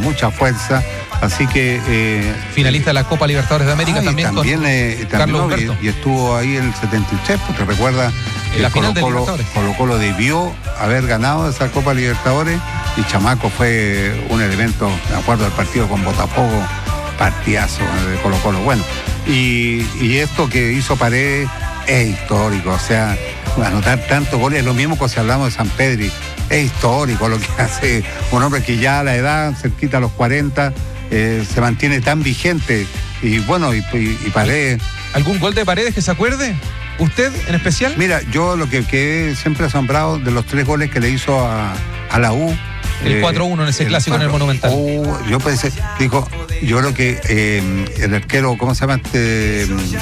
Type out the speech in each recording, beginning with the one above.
mucha fuerza. Así que... finalista de la Copa Libertadores de América también con Carlos Humberto. Y estuvo ahí en el 73, porque recuerda, la final de Libertadores. Colo-Colo debió haber ganado esa Copa Libertadores, y Chamaco fue un elemento, de acuerdo al partido con Botafogo, partidazo de Colo-Colo. Bueno, y esto que hizo Paredes es histórico, o sea, anotar tantos goles es lo mismo que si hablamos de San Pedri. Es histórico lo que hace un hombre que ya a la edad, cerquita a los 40, se mantiene tan vigente. Y bueno, y Paredes. ¿Algún gol de Paredes que se acuerde? ¿Usted en especial? Mira, yo lo que quedé siempre asombrado de los 3 goles que le hizo a la U. El 4-1 en ese clásico en el Monumental. Yo pensé, yo creo que el arquero, ¿cómo se llama este?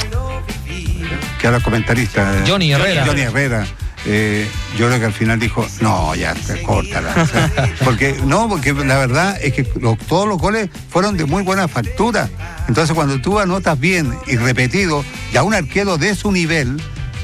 Que ahora es comentarista. Johnny Herrera. Yo creo que al final dijo, no, ya, córtala. O sea, porque la verdad es que todos los goles fueron de muy buena factura. Entonces cuando tú anotas bien y repetido, ya un arquero de su nivel,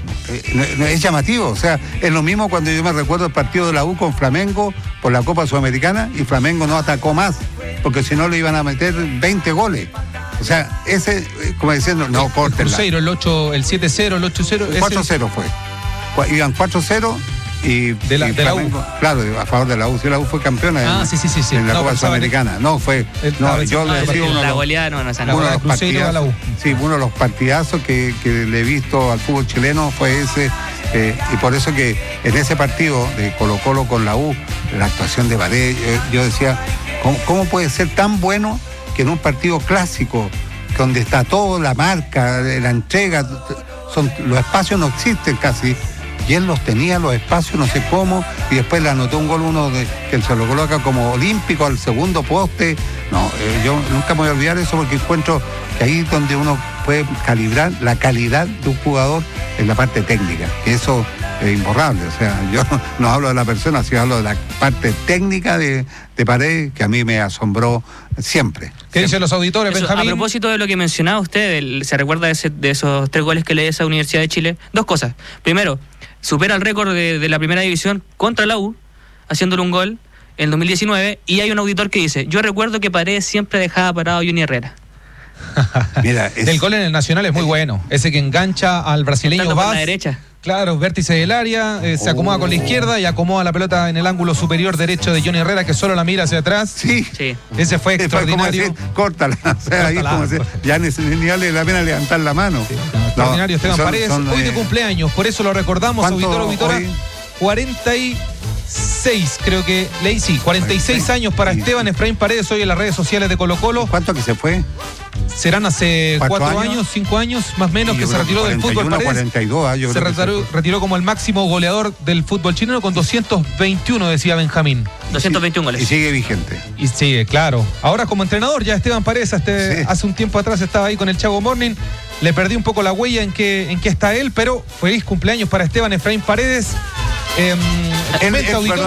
es llamativo. O sea, es lo mismo cuando yo me recuerdo el partido de la U con Flamengo por la Copa Sudamericana, y Flamengo no atacó más, porque si no le iban a meter 20 goles. O sea, ese, como diciendo, no, córtenla. Cruzeiro, el 7-0, el 8-0. 4-0 fue. Iban 4-0 y de la U. Claro, a favor de la U. Sí, la U fue campeona en la Copa Sudamericana. No, fue. Yo le decía la goleada no nos uno de los partidazos. Sí, uno de los partidazos que le he visto al fútbol chileno fue ese. Y por eso que en ese partido de Colo-Colo con la U, la actuación de Paredes, yo decía, ¿cómo puede ser tan bueno que en un partido clásico, donde está todo, la marca, la entrega, los espacios no existen casi, y él los tenía, los espacios, no sé cómo, y después le anotó un gol que se lo coloca como olímpico al segundo poste. No, yo nunca me voy a olvidar eso, porque encuentro que ahí es donde uno puede calibrar la calidad de un jugador en la parte técnica, que eso es imborrable. O sea, yo no hablo de la persona, sino hablo de la parte técnica de Paredes, que a mí me asombró siempre. ¿Qué dicen los auditores, Benjamín? A propósito de lo que mencionaba usted, se recuerda de esos 3 goles que le dio esa Universidad de Chile. 2 cosas. Primero, supera el récord de la primera división contra la U, haciéndole un gol en el 2019, y hay un auditor que dice, yo recuerdo que Paredes siempre dejaba parado a Johnny Herrera. Mira, el gol en el Nacional es muy bueno, ese que engancha al brasileño Vaz. Por la derecha. Claro, vértice del área, se acomoda con la izquierda y acomoda la pelota en el ángulo superior derecho de Johnny Herrera, que solo la mira hacia atrás. Sí. Ese fue extraordinario. Como decir, córtala. O sea, ahí como decir, ya ni vale la pena levantar la mano. Sí. Extraordinario, Esteban Paredes, hoy de cumpleaños, por eso lo recordamos, auditora. 46, creo que leí, 46 años para Esteban Efraín Paredes, hoy en las redes sociales de Colo-Colo. ¿Cuánto que se fue? Serán hace 4 años, 5 años, más o menos, que se retiró del fútbol. Paredes 42, se retiró como el máximo goleador del fútbol chileno con 221, decía Benjamín. 221 goles. Y sigue vigente. Y sigue, claro. Ahora como entrenador, ya Esteban Paredes, hace un tiempo atrás estaba ahí con el Chago Morning. Le perdí un poco la huella en que está él, pero feliz cumpleaños para Esteban Efraín Paredes. Él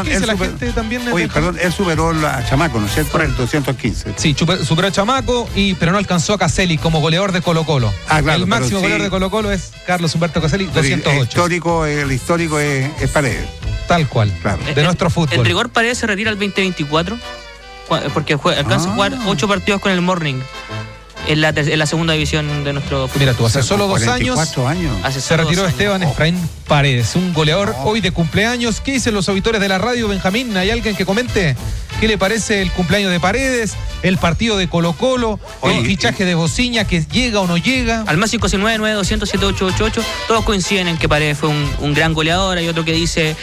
superó a Chamaco, ¿no es cierto? Correcto. El 215. Sí, superó a Chamaco, pero no alcanzó a Caselli como goleador de Colo-Colo. Claro, el máximo goleador de Colo-Colo es Carlos Humberto Caselli, 208. El histórico es Paredes. Tal cual, claro, de nuestro fútbol. En rigor Paredes se retira el 2024, porque alcanza a jugar 8 partidos con el Morning. En la segunda división de nuestro fútbol. Mira tú, hace solo 2 años se retiró Esteban Efraín Paredes, un goleador hoy de cumpleaños. ¿Qué dicen los auditores de la radio, Benjamín? ¿Hay alguien que comente qué le parece el cumpleaños de Paredes, el partido de Colo-Colo, el fichaje de Bociña, que llega o no llega? Al más 569-9200-7888, todos coinciden en que Paredes fue un gran goleador. Hay otro que dice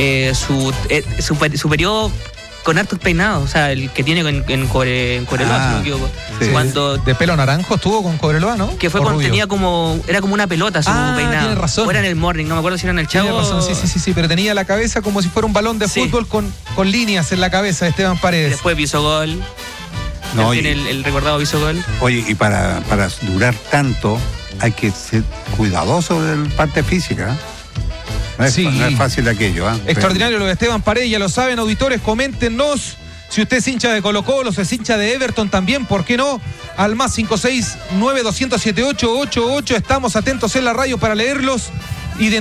su periodo con hartos peinados, o sea, el que tiene en Cobreloa, si no me equivoco. Sí. Cuando de pelo naranjo estuvo con Cobreloa, ¿no? Que fue cuando tenía era como una pelota su peinado. Tiene razón. O era en el Morning, no me acuerdo si era en el Chavo. Tiene razón, sí, pero tenía la cabeza como si fuera un balón de fútbol con líneas en la cabeza de Esteban Paredes. Después hizo gol. Tiene el recordado hizo gol. Oye, y para durar tanto hay que ser cuidadoso de la parte física. No es fácil aquello. Extraordinario lo de Esteban Paredes, ya lo saben, auditores, coméntenos. Si usted es hincha de Colo-Colo, si es hincha de Everton también, ¿por qué no? Al más 569-200-7888. Estamos atentos en la radio para leerlos.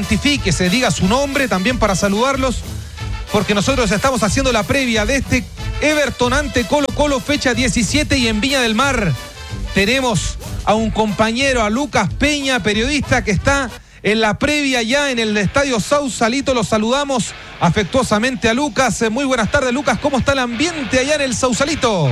Identifíquese, diga su nombre también para saludarlos, porque nosotros estamos haciendo la previa de este Everton ante Colo-Colo, fecha 17, y en Viña del Mar tenemos a un compañero, a Lucas Peña, periodista que está en la previa ya en el Estadio Sausalito. Lo saludamos afectuosamente a Lucas. Muy buenas tardes, Lucas. ¿Cómo está el ambiente allá en el Sausalito?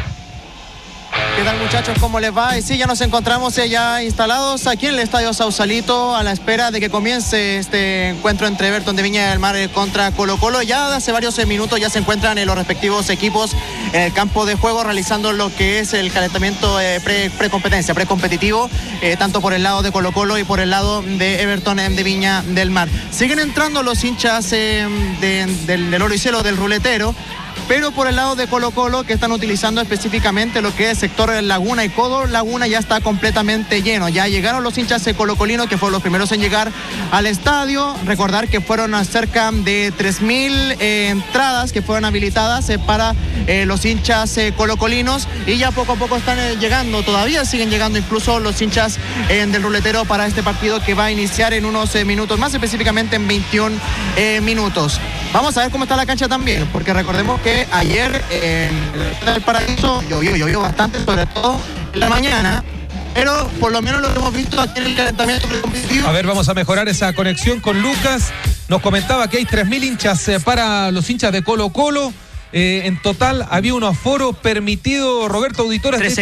¿Qué tal, muchachos? ¿Cómo les va? Y sí, ya nos encontramos ya instalados aquí en el Estadio Sausalito a la espera de que comience este encuentro entre Everton de Viña del Mar contra Colo-Colo. Ya hace varios minutos ya se encuentran los respectivos equipos en el campo de juego realizando lo que es el calentamiento pre-competencia, pre-competitivo, tanto por el lado de Colo-Colo y por el lado de Everton de Viña del Mar. Siguen entrando los hinchas del oro y cielo del ruletero, pero por el lado de Colo-Colo, que están utilizando específicamente lo que es sector Laguna y Codo Laguna, ya está completamente lleno. Ya llegaron los hinchas colocolinos, que fueron los primeros en llegar al estadio. Recordar que fueron cerca de 3.000 entradas que fueron habilitadas para los hinchas colocolinos, y ya poco a poco están llegando, todavía siguen llegando incluso los hinchas del ruletero para este partido que va a iniciar en unos minutos más, específicamente en 21 minutos. Vamos a ver cómo está la cancha también, porque recordemos que ayer en el Paraíso llovió bastante, sobre todo en la mañana, pero por lo menos lo que hemos visto aquí en el calentamiento precompetitivo. A ver, vamos a mejorar esa conexión con Lucas. Nos comentaba que hay 3.000 hinchas para los hinchas de Colo-Colo. En total había un aforo permitido, Roberto, auditores, de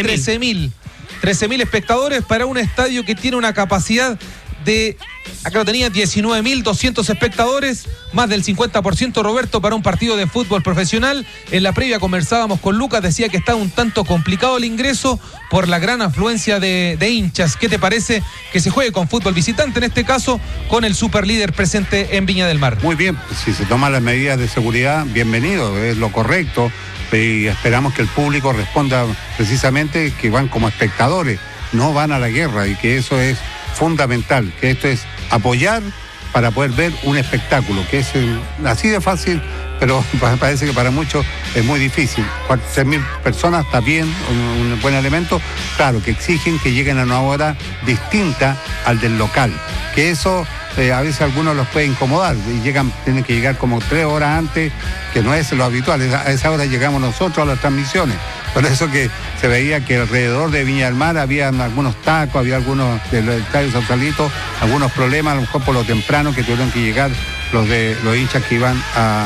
13.000 espectadores para un estadio que tiene una capacidad de, acá lo tenía, 19.200 espectadores, más del 50%, Roberto, para un partido de fútbol profesional. En la previa conversábamos con Lucas, decía que está un tanto complicado el ingreso por la gran afluencia de hinchas. ¿Qué te parece que se juegue con fútbol visitante, en este caso con el superlíder presente en Viña del Mar? Muy bien, si se toman las medidas de seguridad, bienvenido, es lo correcto, y esperamos que el público responda precisamente que van como espectadores, no van a la guerra, y que eso es fundamental, que esto es apoyar para poder ver un espectáculo, que es así de fácil, pero parece que para muchos es muy difícil. 3.000 personas está bien, un buen elemento. Claro, que exigen que lleguen a una hora distinta al del local, que eso a veces a algunos los puede incomodar, y tienen que llegar como 3 horas antes, que no es lo habitual. A esa hora llegamos nosotros a las transmisiones. Por eso que se veía que alrededor de Viña del Mar había algunos tacos, había algunos del Estadio Sausalito, algunos problemas, a lo mejor por lo temprano que tuvieron que llegar los hinchas que iban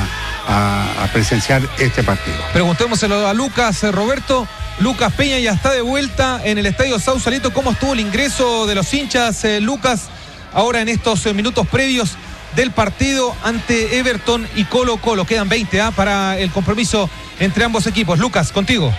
a presenciar este partido. Preguntémoselo a Lucas, Roberto. Lucas Peña ya está de vuelta en el Estadio Sausalito. ¿Cómo estuvo el ingreso de los hinchas, Lucas, ahora en estos minutos previos del partido ante Everton y Colo-Colo? Quedan 20 para el compromiso entre ambos equipos. Lucas, contigo.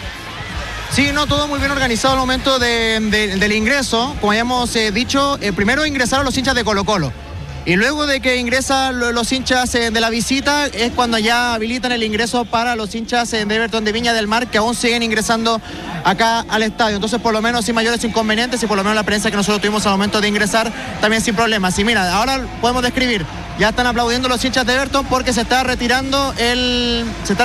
Sí, no, todo muy bien organizado al momento del ingreso. Como habíamos dicho, primero ingresaron los hinchas de Colo-Colo, y luego de que ingresan los hinchas de la visita es cuando ya habilitan el ingreso para los hinchas de Everton de Viña del Mar, que aún siguen ingresando acá al estadio. Entonces, por lo menos sin mayores inconvenientes, y por lo menos la prensa que nosotros tuvimos al momento de ingresar también sin problemas. Y mira, ahora podemos describir, ya están aplaudiendo los hinchas de Everton porque se está retirando el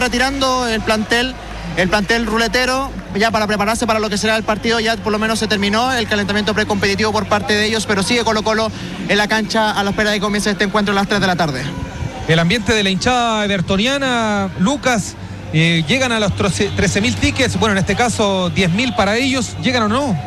plantel ruletero, ya para prepararse para lo que será el partido. Ya por lo menos se terminó el calentamiento precompetitivo por parte de ellos, pero sigue Colo-Colo en la cancha a la espera de que comience este encuentro a las 3 de la tarde. El ambiente de la hinchada evertoniana, Lucas, llegan a los 13.000 tickets, bueno, en este caso 10.000 para ellos, ¿llegan o no?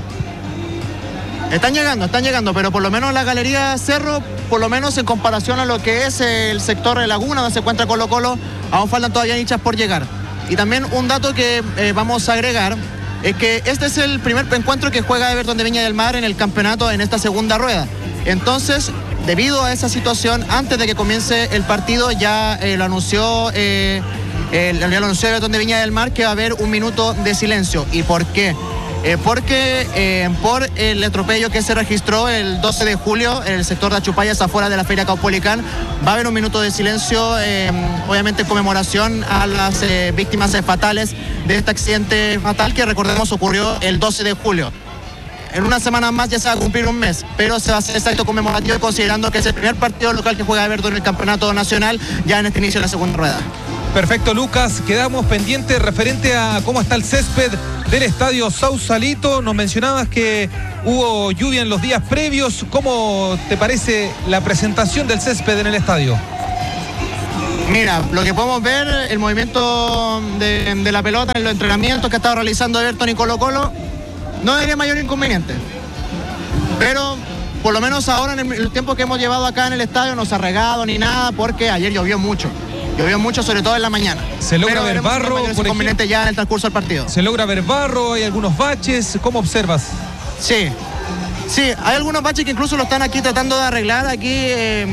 Están llegando, pero por lo menos la Galería Cerro, por lo menos en comparación a lo que es el sector de Laguna, donde se encuentra Colo-Colo, aún faltan todavía hinchas por llegar. Y también un dato que vamos a agregar es que este es el primer encuentro que juega Everton de Viña del Mar en el campeonato en esta segunda rueda. Entonces, debido a esa situación, antes de que comience el partido ya lo anunció Everton de Viña del Mar, que va a haber un minuto de silencio. ¿Y por qué? Porque por el atropello que se registró el 12 de julio en el sector de Achupayas, afuera de la Feria Caupolicán, va a haber un minuto de silencio, obviamente en conmemoración a las víctimas fatales de este accidente fatal que, recordemos, ocurrió el 12 de julio. En una semana más ya se va a cumplir un mes, pero se va a hacer este acto conmemorativo, considerando que es el primer partido local que juega Everton en el campeonato nacional ya en este inicio de la segunda rueda. Perfecto, Lucas. Quedamos pendientes referente a cómo está el césped del Estadio Sausalito. Nos mencionabas que hubo lluvia en los días previos. ¿Cómo te parece la presentación del césped en el estadio? Mira, lo que podemos ver, el movimiento de la pelota en los entrenamientos que ha estado realizando Everton y Colo-Colo, no debería mayor inconveniente. Pero por lo menos ahora, en el tiempo que hemos llevado acá en el estadio, no se ha regado ni nada, porque ayer llovió mucho. Llovió mucho, sobre todo en la mañana. Se logra ver barro, por ejemplo, ya en el transcurso del partido. Se logra ver barro, hay algunos baches. ¿Cómo observas? Sí, hay algunos baches que incluso lo están aquí tratando de arreglar. Aquí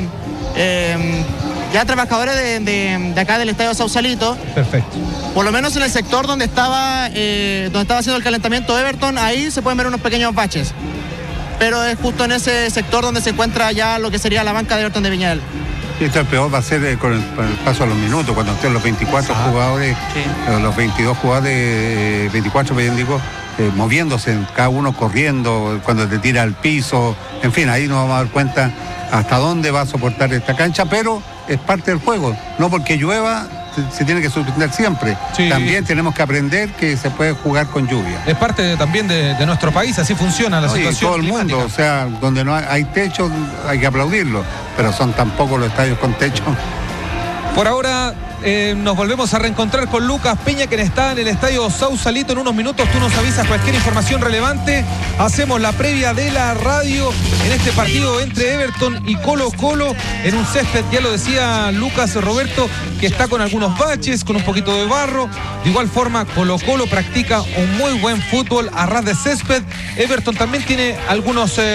ya trabajadores de acá del estadio Sausalito. Perfecto. Por lo menos en el sector donde estaba haciendo el calentamiento Everton, ahí se pueden ver unos pequeños baches. Pero es justo en ese sector donde se encuentra ya lo que sería la banca de Everton de Viña del Mar. Y esto es peor, va a ser con el paso a los minutos, cuando estén los 24 jugadores, los 22 jugadores, 24, moviéndose, cada uno corriendo, cuando te tira al piso, en fin, ahí nos vamos a dar cuenta hasta dónde va a soportar esta cancha, pero es parte del juego, no porque llueva se tiene que suspender siempre. Sí. También tenemos que aprender que se puede jugar con lluvia. Es parte también de nuestro país, así funciona la situación. Todo el climática. mundo, o sea, donde no hay techo hay que aplaudirlo, pero son tampoco los estadios con techo. Por ahora nos volvemos a reencontrar con Lucas Peña, quien está en el estadio Sausalito. En unos minutos tú nos avisas cualquier información relevante. Hacemos la previa de la radio en este partido entre Everton y Colo-Colo en un césped, ya lo decía Lucas Roberto, que está con algunos baches, con un poquito de barro. De igual forma, Colo-Colo practica un muy buen fútbol a ras de césped. Everton también tiene algún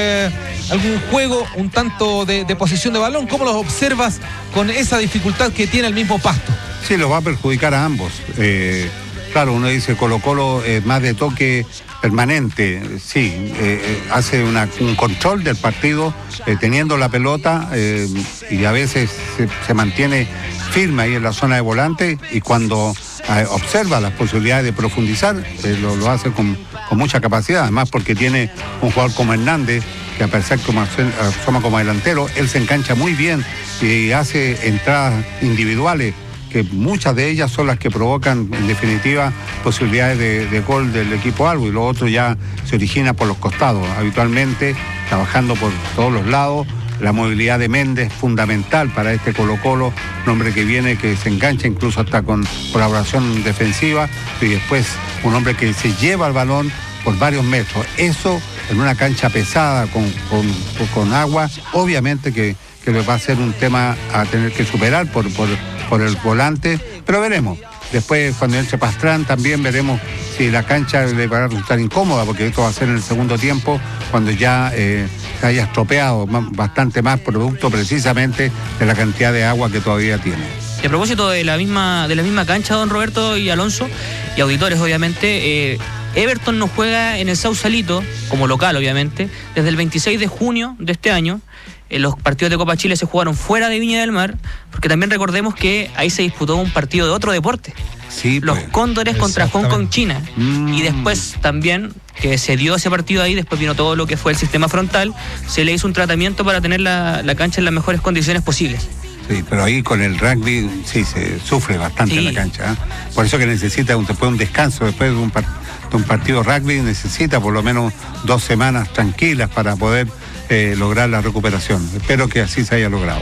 juego, un tanto de posesión de balón. ¿Cómo los observas con esa dificultad que tiene el mismo pasto? Sí, los va a perjudicar a ambos. Claro, uno dice Colo-Colo más de toque permanente, sí, hace un control del partido teniendo la pelota y a veces se mantiene firme ahí en la zona de volante, y cuando observa las posibilidades de profundizar, lo hace con mucha capacidad, además porque tiene un jugador como Hernández, que a pesar que asoma como delantero, él se engancha muy bien y hace entradas individuales, que muchas de ellas son las que provocan, en definitiva, posibilidades de gol del equipo albo, y lo otro ya se origina por los costados, habitualmente trabajando por todos los lados. La movilidad de Méndez, fundamental para este Colo-Colo, un hombre que viene, que se engancha incluso hasta con colaboración defensiva, y después un hombre que se lleva el balón por varios metros. Eso en una cancha pesada con agua, obviamente que le va a ser un tema a tener que superar por el volante, pero veremos. Después, cuando entre Pastrán, también veremos si la cancha le va a resultar incómoda, porque esto va a ser en el segundo tiempo, cuando ya se haya estropeado bastante más, producto precisamente de la cantidad de agua que todavía tiene. Y a propósito de la misma cancha, don Roberto y Alonso, y auditores obviamente, Everton no juega en el Sausalito, como local obviamente, desde el 26 de junio de este año. Los partidos de Copa Chile se jugaron fuera de Viña del Mar, porque también recordemos que ahí se disputó un partido de otro deporte. Sí, los Cóndores contra Hong Kong, China. Y después también, que se dio ese partido ahí, después vino todo lo que fue el sistema frontal, se le hizo un tratamiento para tener la cancha en las mejores condiciones posibles. Sí, pero ahí con el rugby sí se sufre bastante la cancha, ¿eh? Por eso que necesita después un descanso, después de un partido rugby necesita por lo menos 2 semanas tranquilas para poder lograr la recuperación. Espero que así se haya logrado.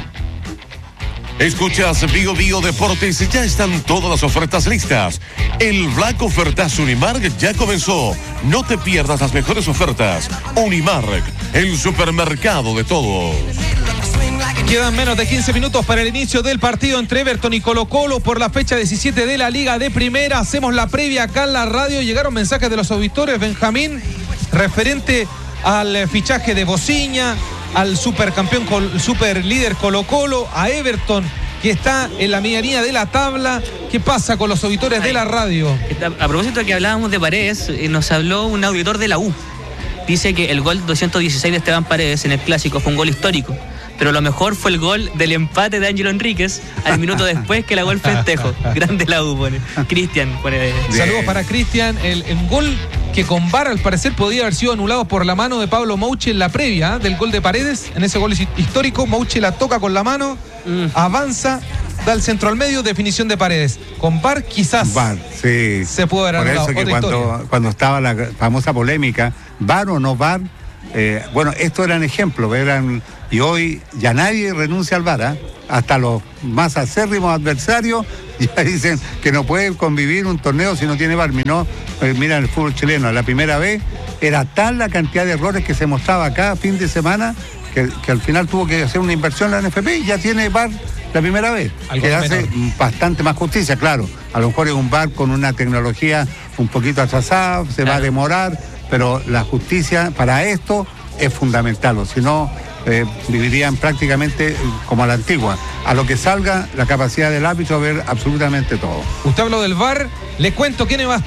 Escuchas Bio Bio Deportes, ya están todas las ofertas listas. El Black Ofertazo Unimark ya comenzó. No te pierdas las mejores ofertas. Unimark, el supermercado de todos. Quedan menos de 15 minutos para el inicio del partido entre Everton y Colo-Colo por la fecha 17 de la Liga de Primera. Hacemos la previa acá en la radio. Llegaron mensajes de los auditores, Benjamín, referente al fichaje de Bociña, al supercampeón, super líder Colo-Colo, a Everton, que está en la medianía de la tabla. ¿Qué pasa con los auditores de la radio? A propósito de que hablábamos de Paredes, nos habló un auditor de la U. Dice que el gol 216 de Esteban Paredes en el Clásico fue un gol histórico, pero lo mejor fue el gol del empate de Ángelo Enríquez al minuto después que la gol festejo. Grande la U, pone Cristian. Saludos para Cristian. El gol que con VAR al parecer podía haber sido anulado por la mano de Pablo Mouche en la previa del gol de Paredes. En ese gol histórico, Mouche la toca con la mano, avanza, da el centro al medio, definición de Paredes. Con VAR quizás sí, se pudo haber anulado. Por eso que cuando estaba la famosa polémica, VAR o no VAR, bueno, estos eran ejemplos, y hoy ya nadie renuncia al VAR, ¿eh? Hasta los más acérrimos adversarios ya dicen que no puede convivir un torneo si no tiene VAR. Mira el fútbol chileno, la primera vez era tal la cantidad de errores que se mostraba cada fin de semana que al final tuvo que hacer una inversión en la NFP y ya tiene VAR la primera vez, que hace bastante más justicia. Claro, a lo mejor es un VAR con una tecnología un poquito atrasada, se va a demorar, pero la justicia para esto es fundamental, o si no vivirían prácticamente como a la antigua. A lo que salga, la capacidad del árbitro a ver absolutamente todo. Usted habló del VAR, le cuento quiénes van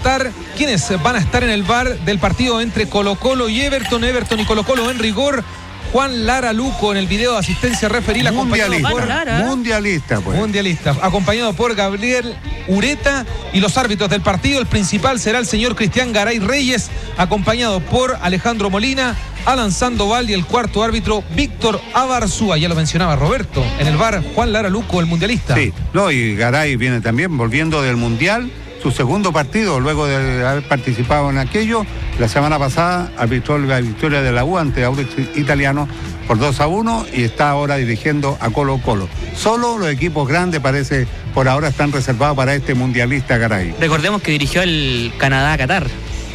a estar en el VAR del partido entre Colo-Colo y Everton y Colo-Colo en rigor. Juan Lara Luco en el video de asistencia referil, mundialista, acompañado por Gabriel Ureta y los árbitros del partido. El principal será el señor Cristian Garay Reyes, acompañado por Alejandro Molina, Alan Sandoval y el cuarto árbitro Víctor Abarzúa. Ya lo mencionaba Roberto, en el VAR Juan Lara Luco, el mundialista. Sí, y Garay viene también volviendo del mundial, su segundo partido luego de haber participado en aquello. La semana pasada arbitró la victoria de la U ante Audax Italiano por 2-1 y está ahora dirigiendo a Colo-Colo. Solo los equipos grandes parece por ahora están reservados para este mundialista Garay. Recordemos que dirigió el Canadá-Qatar.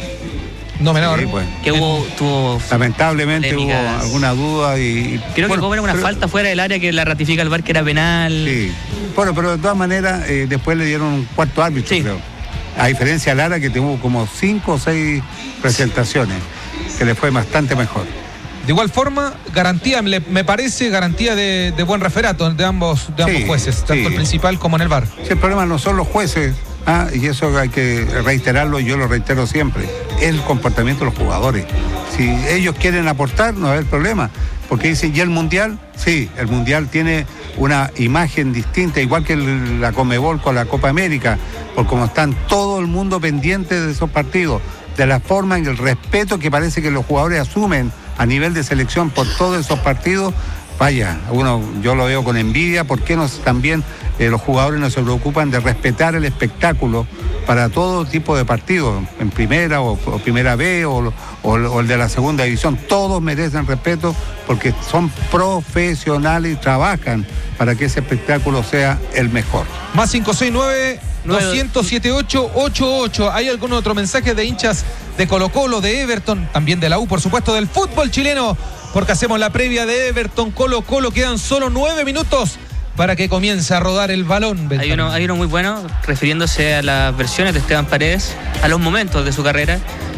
No menor. Sí, pues. Que tuvo lamentablemente polémicas. Hubo alguna duda y creo que cobra una falta fuera del área que la ratifica el VAR, que era penal. Sí. Bueno, pero de todas maneras después le dieron un cuarto árbitro, creo. A diferencia de Lara, que tuvo como 5 o 6 presentaciones, que le fue bastante mejor. De igual forma, garantía, me parece, garantía de buen referato de ambos jueces, tanto el principal como en el VAR. Sí, el problema no son los jueces, y eso hay que reiterarlo, yo lo reitero siempre, es el comportamiento de los jugadores. Si ellos quieren aportar, no va a haber problema. Porque dicen, ¿y el Mundial? Sí, el Mundial tiene una imagen distinta, igual que la Conmebol con la Copa América, por como están todo el mundo pendiente de esos partidos, de la forma y el respeto que parece que los jugadores asumen a nivel de selección por todos esos partidos. Vaya, yo lo veo con envidia. ¿Por qué también los jugadores no se preocupan de respetar el espectáculo para todo tipo de partidos, en primera o primera B o el de la segunda división? Todos merecen respeto porque son profesionales y trabajan para que ese espectáculo sea el mejor. Más 569 200-7888. ¿Hay algún otro mensaje de hinchas de Colo-Colo, de Everton, también de la U, por supuesto, del fútbol chileno? Porque hacemos la previa de Everton Colo-Colo. Quedan solo 9 minutos para que comience a rodar el balón. Hay uno muy bueno refiriéndose a las versiones de Esteban Paredes, a los momentos de su carrera.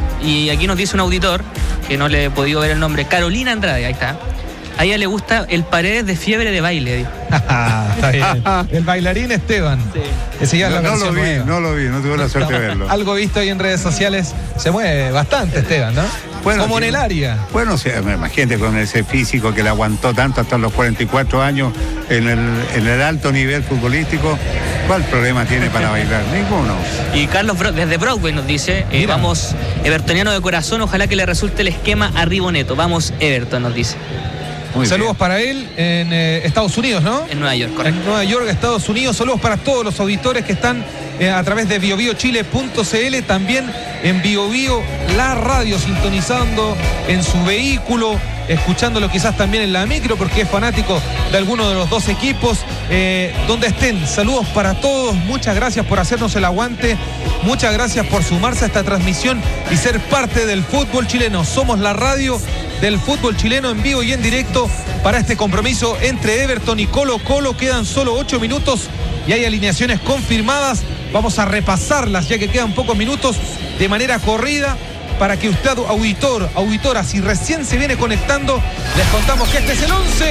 Y aquí nos dice un auditor, que no le he podido ver el nombre, Carolina Andrade, ahí está. A ella le gusta el Paredes de fiebre de baile, digo. Está bien. El bailarín Esteban. Sí. Ese ya no lo vi, no tuve la suerte de verlo. Algo visto ahí en redes sociales, se mueve bastante Esteban, ¿no? Bueno, como en el área. Bueno, imagínate con ese físico que le aguantó tanto hasta los 44 años en el alto nivel futbolístico. ¿Cuál problema tiene para bailar? Ninguno. Y Carlos desde Broadway nos dice, vamos, evertoniano de corazón, ojalá que le resulte el esquema a Riboneto. Vamos, Everton, nos dice. Muy Saludos bien. Para él en Estados Unidos, ¿no? En Nueva York, correcto. En Nueva York, Estados Unidos. Saludos para todos los auditores que están a través de biobiochile.cl, también en BioBio, la radio, sintonizando en su vehículo, escuchándolo quizás también en la micro, porque es fanático de alguno de los dos equipos. Donde estén, saludos para todos. Muchas gracias por hacernos el aguante. Muchas gracias por sumarse a esta transmisión y ser parte del fútbol chileno. Somos la radio del fútbol chileno en vivo y en directo para este compromiso entre Everton y Colo-Colo. Quedan solo 8 minutos y hay alineaciones confirmadas. Vamos a repasarlas ya que quedan pocos minutos de manera corrida para que usted, auditora, si recién se viene conectando, les contamos que este es el 11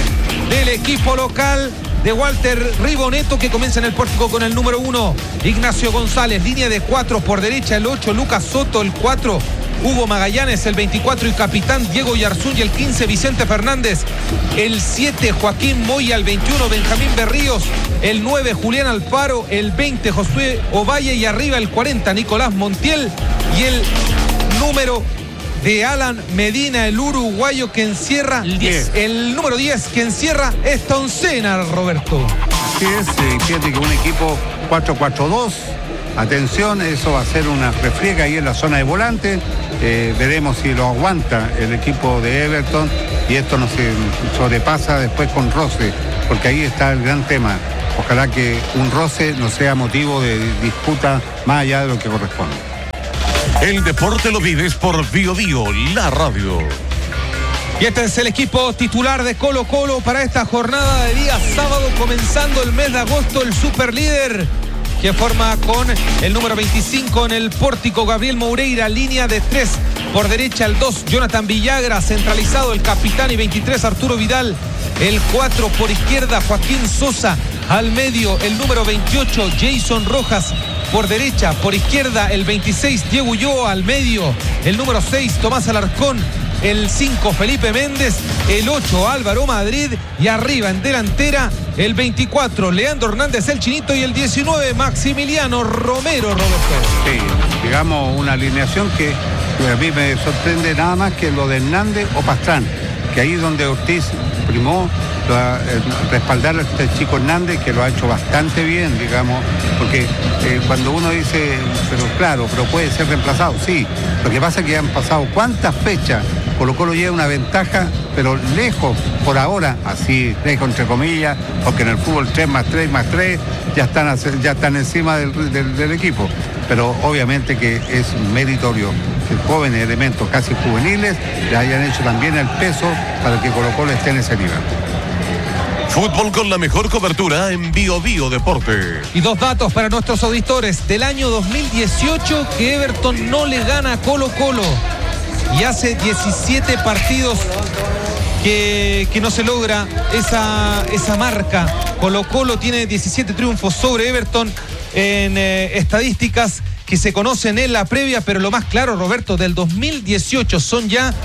del equipo local de Walter Riboneto, que comienza en el pórtico con el número 1, Ignacio González, línea de 4 por derecha, el 8, Lucas Soto, el 4, Hugo Magallanes, el 24 y capitán Diego Yarzún, y el 15 Vicente Fernández, el 7 Joaquín Moya, el 21 Benjamín Berríos, el 9 Julián Alfaro, el 20 Josué Ovalle y arriba el 40 Nicolás Montiel y el número de Alan Medina, el uruguayo que encierra el número 10 que encierra esta oncena, Roberto. Así es, fíjate que un equipo 4-4-2. Atención, eso va a ser una refriega ahí en la zona de volante. veremos si lo aguanta el equipo de Everton y esto no se sobrepasa después con roce, porque ahí está el gran tema. Ojalá que un roce no sea motivo de disputa más allá de lo que corresponde. El deporte lo vives por Bio Bio, la radio. Y este es el equipo titular de Colo Colo para esta jornada de día sábado, comenzando el mes de agosto, el superlíder, que forma con el número 25 en el pórtico Gabriel Moureira, línea de 3 por derecha, el 2 Jonathan Villagra, centralizado el capitán y 23 Arturo Vidal, el 4 por izquierda Joaquín Sosa, al medio el número 28 Jason Rojas, por derecha, por izquierda el 26 Diego Ulloa, al medio el número 6 Tomás Alarcón, el 5 Felipe Méndez, el 8 Álvaro Madrid y arriba en delantera el 24 Leandro Hernández el Chinito y el 19 Maximiliano Romero, Roberto. Sí, digamos una alineación que a mí me sorprende nada más que lo de Hernández o Pastrán, que ahí donde Ortiz primó respaldar a este chico Hernández, que lo ha hecho bastante bien, digamos, porque cuando uno dice, pero puede ser reemplazado, sí, lo que pasa es que han pasado cuántas fechas, Colo Colo lleva una ventaja, pero lejos por ahora, así lejos entre comillas, porque en el fútbol 3+3+3 ya están encima del equipo, pero obviamente que es meritorio que jóvenes elementos casi juveniles le hayan hecho también el peso para que Colo Colo esté en ese nivel. Fútbol con la mejor cobertura en Bio Bio Deporte. Y 2 datos para nuestros auditores. Del año 2018 que Everton no le gana a Colo Colo. Y hace 17 partidos que no se logra esa marca. Colo Colo tiene 17 triunfos sobre Everton en estadísticas que se conocen en la previa, pero lo más claro, Roberto, del 2018 son ya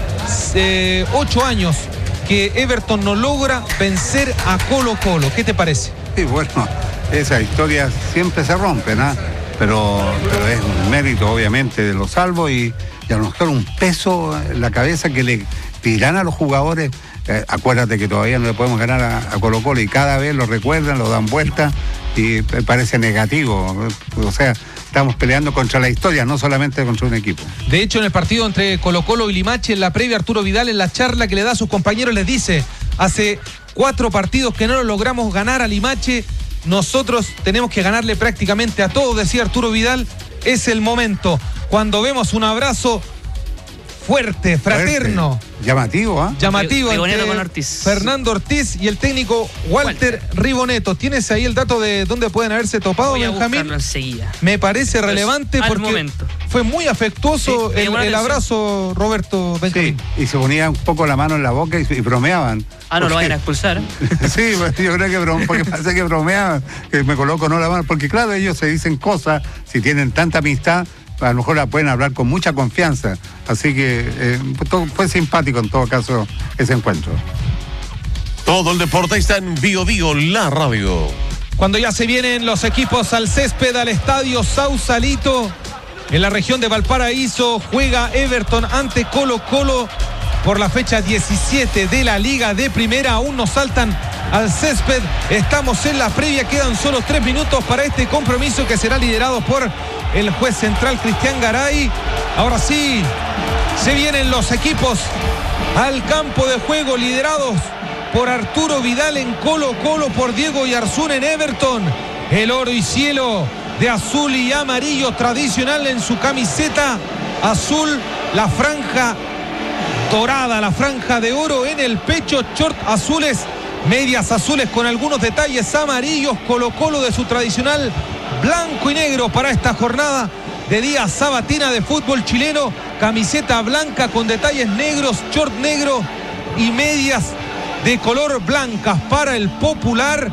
8 años que Everton no logra vencer a Colo Colo. ¿Qué te parece? Sí, bueno, esas historias siempre se rompen, ¿ah? Pero es un mérito, obviamente, de los salvos y a lo mejor un peso en la cabeza que le dirán a los jugadores. Acuérdate que todavía no le podemos ganar a Colo Colo y cada vez lo recuerdan, lo dan vuelta y parece negativo. O sea, estamos peleando contra la historia, no solamente contra un equipo. De hecho, en el partido entre Colo Colo y Limache, en la previa, Arturo Vidal, en la charla que le da a sus compañeros, les dice: hace 4 partidos que no lo logramos ganar a Limache, nosotros tenemos que ganarle prácticamente a todos, decía Arturo Vidal. Es el momento, cuando vemos un abrazo fuerte, fraterno. Fuerte. Llamativo, ¿ah? Llamativo. Ribonetto con Ortiz. Fernando Ortiz y el técnico Walter Ribonetto. ¿Tienes ahí el dato de dónde pueden haberse topado, Benjamín? Enseguida. Me parece relevante porque fue muy afectuoso el abrazo, Roberto Benjamín. Sí, y se ponía un poco la mano en la boca y bromeaban. No lo vayan a expulsar. Sí, yo creo que porque parece que bromeaban, que me coloco no la mano, porque claro, ellos se dicen cosas, si tienen tanta amistad, a lo mejor la pueden hablar con mucha confianza. Así que fue simpático en todo caso ese encuentro. Todo el deporte está en Bio Bio, la radio. Cuando ya se vienen los equipos al césped, al estadio Sausalito, en la región de Valparaíso, juega Everton ante Colo Colo por la fecha 17 de la Liga de Primera. Aún nos saltan al césped. Estamos en la previa, quedan solo 3 minutos para este compromiso que será liderado por el juez central Cristian Garay. Ahora sí, se vienen los equipos al campo de juego, liderados por Arturo Vidal en Colo Colo, por Diego Yarzún en Everton. El oro y cielo de azul y amarillo tradicional en su camiseta azul, la franja dorada, la franja de oro en el pecho, short azules, medias azules con algunos detalles amarillos. Colo Colo de su tradicional blanco y negro para esta jornada de día sabatina de fútbol chileno, camiseta blanca con detalles negros, short negro y medias de color blancas para el Popular,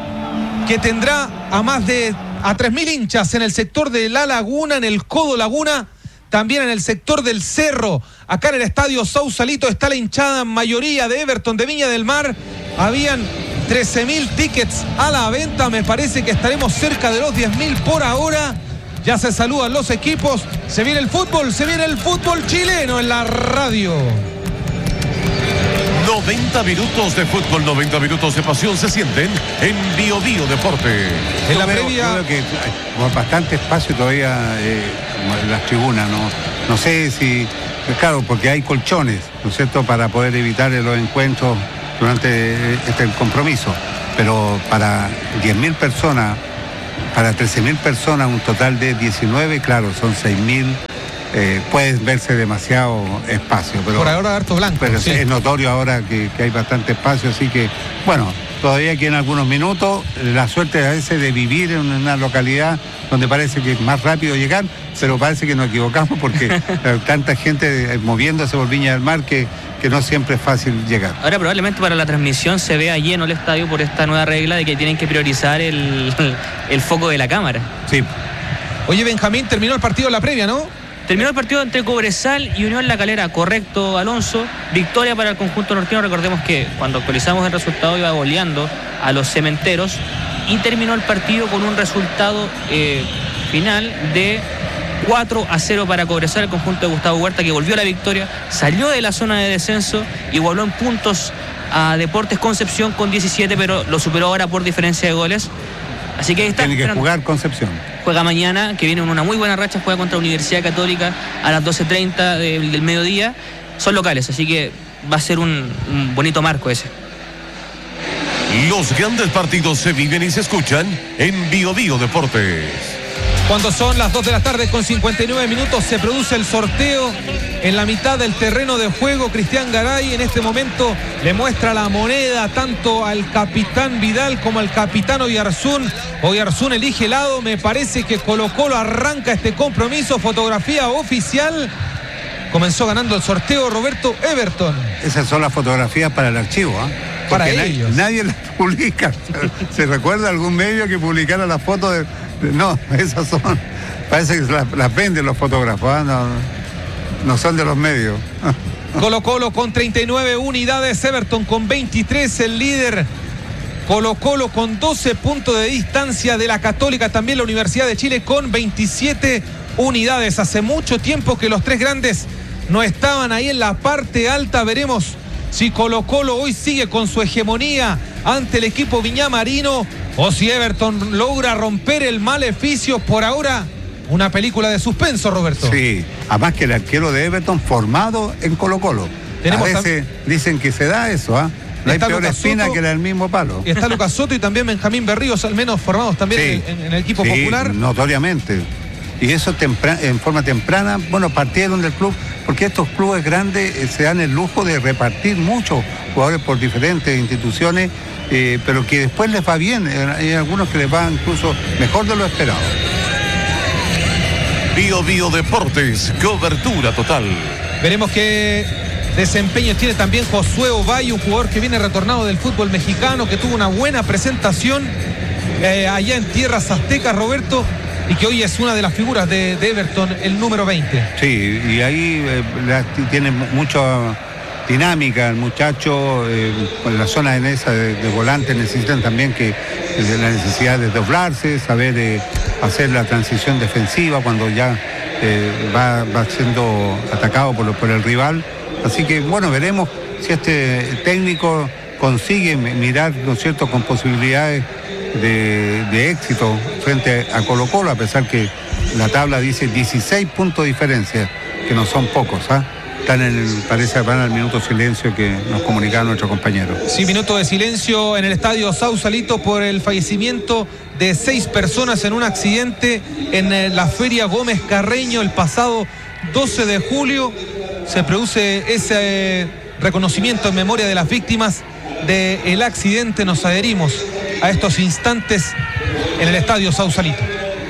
que tendrá a 3.000 hinchas en el sector de La Laguna, en el Codo Laguna, también en el sector del Cerro. Acá en el estadio Sausalito está la hinchada mayoría de Everton de Viña del Mar. Habían 13.000 tickets a la venta, me parece que estaremos cerca de los 10.000 por ahora. Ya se saludan los equipos, se viene el fútbol chileno en la radio. 90 minutos de fútbol, 90 minutos de pasión se sienten en Bio Bio Deporte. En la previa, creo que con bastante espacio todavía las tribunas, no sé si, claro, porque hay colchones, ¿no es cierto?, para poder evitar los encuentros durante este compromiso, pero para 10.000 personas, para 13.000 personas, un total de 19, claro, son 6.000. Puede verse demasiado espacio, pero por ahora harto blanco, pero sí. Es notorio ahora que hay bastante espacio, así que bueno, todavía quedan algunos minutos. La suerte a veces de vivir en una localidad donde parece que es más rápido llegar, pero parece que nos equivocamos porque tanta gente moviéndose por Viña del Mar que no siempre es fácil llegar. Ahora probablemente para la transmisión se vea lleno el estadio por esta nueva regla de que tienen que priorizar el foco de la cámara. Sí. Oye, Benjamín, terminó el partido en la previa, ¿no? Terminó el partido entre Cobresal y Unión La Calera. Correcto, Alonso. Victoria para el conjunto norteño. Recordemos que cuando actualizamos el resultado iba goleando a los Cementeros y terminó el partido con un resultado final de 4-0 para Cobresal, el conjunto de Gustavo Huerta, que volvió a la victoria, salió de la zona de descenso, igualó en puntos a Deportes Concepción con 17, pero lo superó ahora por diferencia de goles. Así que ahí está. Tiene que jugar Concepción. Juega mañana, que viene en una muy buena racha, juega contra Universidad Católica a las 12:30 del mediodía. Son locales, así que va a ser un bonito marco ese. Los grandes partidos se viven y se escuchan en Bio Bio Deportes. Cuando son las 2 de la tarde con 59 minutos se produce el sorteo en la mitad del terreno de juego. Cristian Garay en este momento le muestra la moneda tanto al capitán Vidal como al capitán Oyarzún. Oyarzún elige lado. Me parece que Colo-Colo arranca este compromiso. Fotografía oficial. Comenzó ganando el sorteo Roberto Everton. Esas son las fotografías para el archivo, ¿eh? Para ellos. Nadie las publica. ¿Se recuerda algún medio que publicara las fotos de... No, esas son, parece que las venden los fotógrafos, ¿eh? No son de los medios. Colo-Colo con 39 unidades, Everton con 23, el líder. Colo-Colo con 12 puntos de distancia de la Católica, también la Universidad de Chile con 27 unidades. Hace mucho tiempo que los tres grandes no estaban ahí en la parte alta. Veremos si Colo-Colo hoy sigue con su hegemonía ante el equipo viñamarino o si Everton logra romper el maleficio. Por ahora, una película de suspenso, Roberto. Sí, además que el arquero de Everton formado en Colo-Colo. A veces dicen que se da eso, ¿ah? No hay peor espina que la del mismo palo. Está Lucas Soto y también Benjamín Berríos, al menos formados también en el equipo popular. Notoriamente. Y eso en forma temprana, bueno, partieron del club, porque estos clubes grandes se dan el lujo de repartir muchos jugadores por diferentes instituciones, pero que después les va bien. Hay algunos que les va incluso mejor de lo esperado. Bio Bio Deportes, cobertura total. Veremos qué desempeño tiene también Josué Ovalle, un jugador que viene retornado del fútbol mexicano, que tuvo una buena presentación allá en tierras aztecas, Roberto, y que hoy es una de las figuras de Everton, el número 20. Sí, y ahí tiene mucha dinámica el muchacho, con la zona en esa de volante necesitan también la necesidad de doblarse, saber hacer la transición defensiva cuando ya va siendo atacado por el rival. Así que bueno, veremos si este técnico consigue mirar, ¿no es cierto?, con posibilidades de éxito frente a Colo-Colo, a pesar que la tabla dice 16 puntos de diferencia, que no son pocos, ¿ah? Parece que van al minuto de silencio que nos comunicaba nuestro compañero. Sí, minuto de silencio en el estadio Sausalito por el fallecimiento de 6 personas en un accidente en la Feria Gómez Carreño el pasado 12 de julio. Se produce ese reconocimiento en memoria de las víctimas del accidente. Nos adherimos a estos instantes en el estadio Sausalito.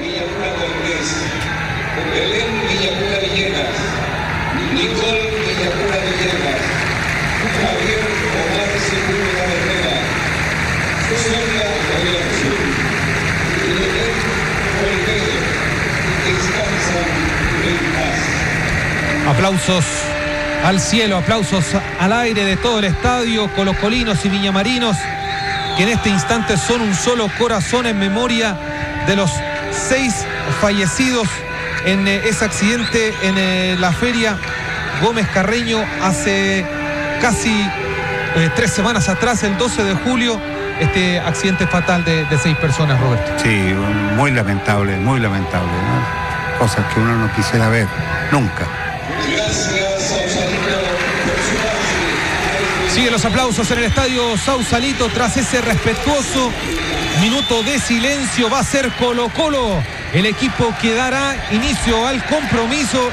Aplausos al cielo, aplausos al aire de todo el estadio, colocolinos y viñamarinos, que en este instante son un solo corazón en memoria de los 6 fallecidos en ese accidente en la Feria Gómez Carreño hace casi 3 semanas atrás, el 12 de julio, este accidente fatal de 6 personas, Roberto. Sí, muy lamentable, ¿no? cosas que uno no quisiera ver nunca. Siguen los aplausos en el estadio Sausalito tras ese respetuoso minuto de silencio. Va a ser Colo-Colo el equipo que dará inicio al compromiso